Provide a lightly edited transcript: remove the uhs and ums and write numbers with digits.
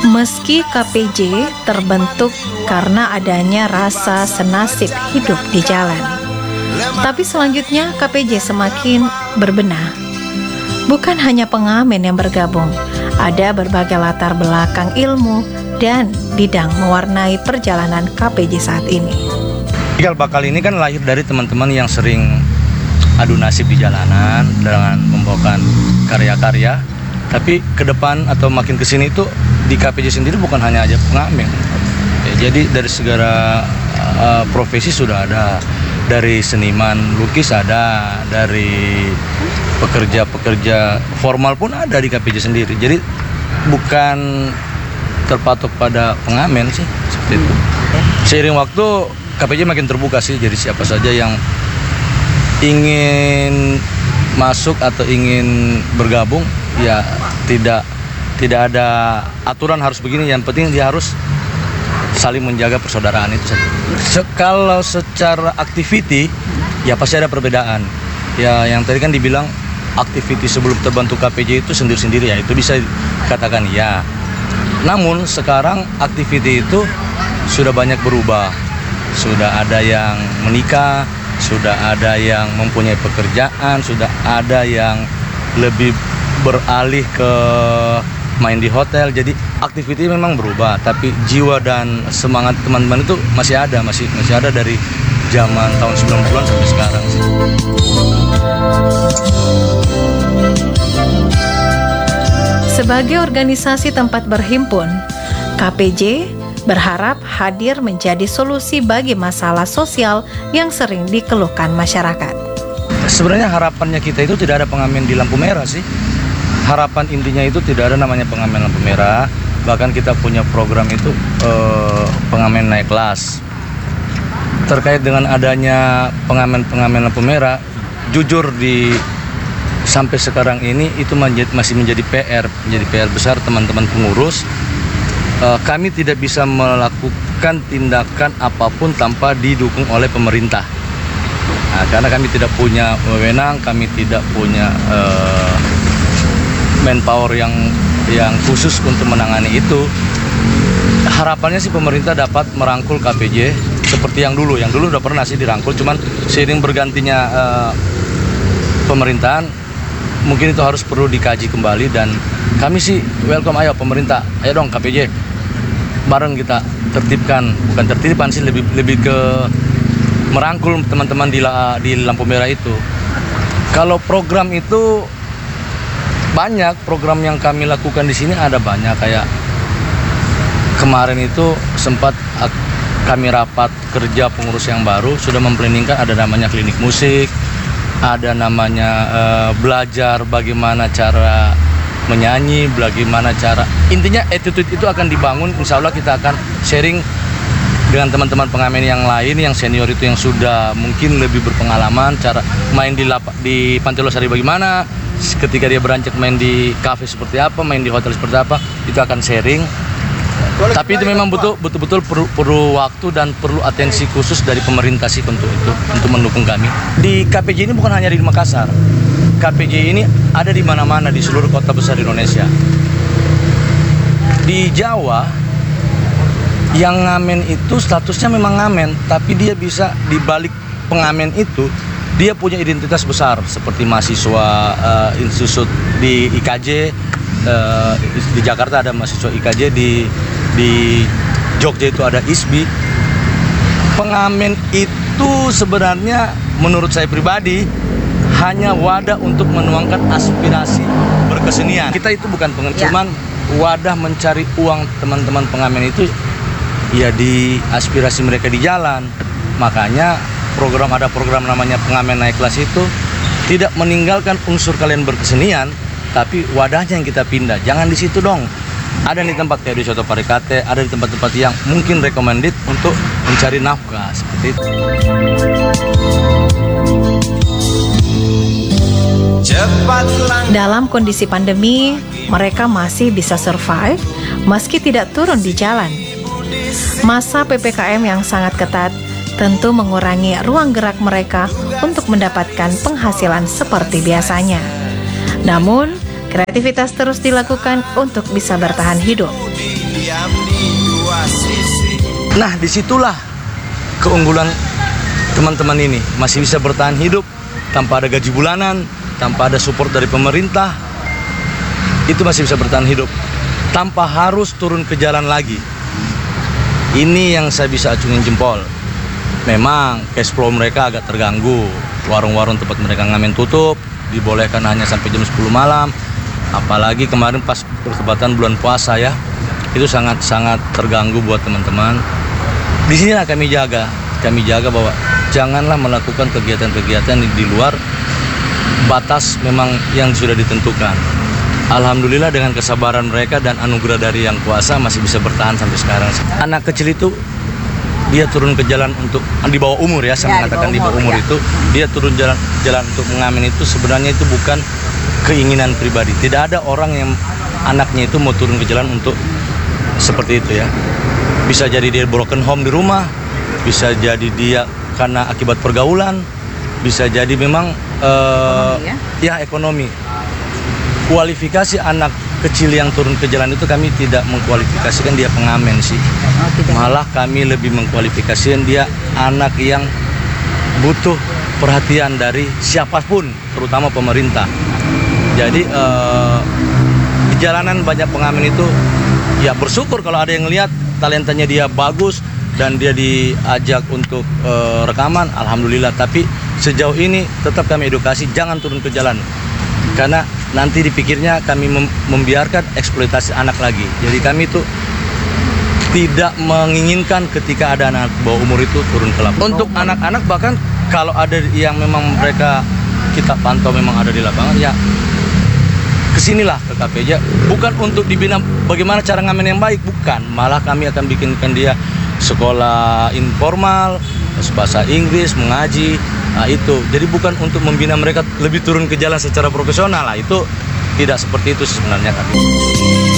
Meski KPJ terbentuk karena adanya rasa senasib hidup di jalan, tapi selanjutnya KPJ semakin berbenah. Bukan hanya pengamen yang bergabung, ada berbagai latar belakang ilmu dan bidang mewarnai perjalanan KPJ saat ini. Cikal bakal ini kan lahir dari teman-teman yang sering adu nasib di jalanan dengan membawakan karya-karya. Tapi ke depan atau makin ke sini itu di KPJ sendiri bukan hanya aja pengamen. Ya, jadi dari segala profesi sudah ada. Dari seniman lukis ada, dari pekerja-pekerja formal pun ada di KPJ sendiri. Jadi bukan terpatok pada pengamen sih, seperti itu. Seiring waktu KPJ makin terbuka sih, jadi siapa saja yang ingin masuk atau ingin bergabung, ya tidak ada aturan harus begini, yang penting dia harus saling menjaga persaudaraan itu saja. Kalau secara activity, ya pasti ada perbedaan. Ya yang tadi kan dibilang activity sebelum terbentuk KPJ itu sendiri-sendiri, ya itu bisa dikatakan ya. Namun sekarang activity itu sudah banyak berubah. Sudah ada yang menikah, sudah ada yang mempunyai pekerjaan, sudah ada yang lebih beralih ke main di hotel. Jadi aktiviti memang berubah, tapi jiwa dan semangat teman-teman itu masih ada dari zaman tahun 90-an sampai sekarang sih. Sebagai organisasi tempat berhimpun, KPJ berharap hadir menjadi solusi bagi masalah sosial yang sering dikeluhkan masyarakat. Sebenarnya harapannya kita itu tidak ada pengamen di lampu merah sih. Harapan intinya itu tidak ada namanya pengamen lampu merah. Bahkan kita punya program itu pengamen naik kelas. Terkait dengan adanya pengamen lampu merah, jujur sampai sekarang ini itu masih menjadi PR besar teman-teman pengurus. Kami tidak bisa melakukan tindakan apapun tanpa didukung oleh pemerintah. Nah, karena kami tidak punya wewenang, kami tidak punya manpower yang khusus untuk menangani itu. Harapannya sih pemerintah dapat merangkul KPJ seperti yang dulu udah pernah sih dirangkul, cuman seiring bergantinya pemerintahan mungkin itu harus perlu dikaji kembali. Dan kami sih welcome, ayo pemerintah, ayo dong KPJ bareng kita tertibkan, bukan tertibkan sih, lebih ke merangkul teman-teman di lampu merah itu. Kalau program itu banyak, program yang kami lakukan di sini ada banyak. Kayak kemarin itu sempat kami rapat kerja pengurus yang baru sudah memplanningkan, ada namanya klinik musik, ada namanya belajar bagaimana cara menyanyi, bagaimana cara, intinya attitude itu akan dibangun. Insya Allah kita akan sharing dengan teman-teman pengamen yang lain, yang senior itu, yang sudah mungkin lebih berpengalaman, cara main di Pantai Losari bagaimana, ketika dia beranjak main di kafe seperti apa, main di hotel seperti apa, itu akan sharing. Tapi itu memang betul-betul perlu waktu dan perlu atensi khusus dari pemerintah sih untuk mendukung kami. Di KPJ ini bukan hanya di Makassar. KPJ ini ada di mana-mana di seluruh kota besar di Indonesia. Di Jawa yang ngamen itu statusnya memang ngamen, tapi dia bisa dibalik pengamen itu dia punya identitas besar, seperti mahasiswa institut di IKJ, di Jakarta ada mahasiswa IKJ, di Jogja itu ada ISBI. Pengamen itu sebenarnya menurut saya pribadi hanya wadah untuk menuangkan aspirasi berkesenian. Kita itu bukan cuman wadah mencari uang. Teman-teman pengamen itu ya di aspirasi mereka di jalan. Makanya ada program namanya pengamen naik kelas itu tidak meninggalkan unsur kalian berkesenian, tapi wadahnya yang kita pindah. Jangan di situ dong. Ada di tempat kayak di Soto Parikate, ada di tempat-tempat yang mungkin recommended untuk mencari nafkah seperti itu. Dalam kondisi pandemi, mereka masih bisa survive meski tidak turun di jalan. Masa PPKM yang sangat ketat tentu mengurangi ruang gerak mereka untuk mendapatkan penghasilan seperti biasanya. Namun, kreativitas terus dilakukan untuk bisa bertahan hidup. diam di dua sisi. Nah, disitulah keunggulan teman-teman ini, masih bisa bertahan hidup tanpa ada gaji bulanan, tanpa ada support dari pemerintah. Itu masih bisa bertahan hidup tanpa harus turun ke jalan lagi. Ini yang saya bisa acungin jempol. Memang cash flow mereka agak terganggu. Warung-warung tempat mereka ngamen tutup, dibolehkan hanya sampai jam 10 malam. Apalagi kemarin pas bertepatan bulan puasa ya, itu sangat-sangat terganggu buat teman-teman. Di sinilah kami jaga bahwa janganlah melakukan kegiatan-kegiatan di luar batas memang yang sudah ditentukan. Alhamdulillah dengan kesabaran mereka dan anugerah dari Yang Kuasa masih bisa bertahan sampai sekarang. Anak kecil itu dia turun ke jalan untuk di bawah umur ya, saya mengatakan di bawah umur ya. itu dia turun jalan untuk mengamen itu sebenarnya itu bukan keinginan pribadi. Tidak ada orang yang anaknya itu mau turun ke jalan untuk seperti itu ya. Bisa jadi dia broken home di rumah, bisa jadi dia karena akibat pergaulan, bisa jadi memang ekonomi. Kualifikasi anak kecil yang turun ke jalan itu kami tidak mengkualifikasikan dia pengamen sih. Malah kami lebih mengkualifikasikan dia anak yang butuh perhatian dari siapapun, terutama pemerintah. Jadi di jalanan banyak pengamen itu ya bersyukur kalau ada yang lihat talentanya dia bagus dan dia diajak untuk rekaman, alhamdulillah. Tapi sejauh ini tetap kami edukasi jangan turun ke jalan. Karena nanti dipikirnya kami membiarkan eksploitasi anak lagi. Jadi kami itu tidak menginginkan ketika ada anak bawah umur itu turun ke lapangan. Untuk anak-anak bahkan kalau ada yang memang mereka kita pantau memang ada di lapangan ya kesinilah ke KPJ. Bukan untuk dibina bagaimana cara ngamen yang baik, bukan. Malah kami akan bikinkan dia sekolah informal, bahasa Inggris, mengaji. Nah itu, jadi bukan untuk membina mereka lebih turun ke jalan secara profesional lah, itu tidak seperti itu sebenarnya kami.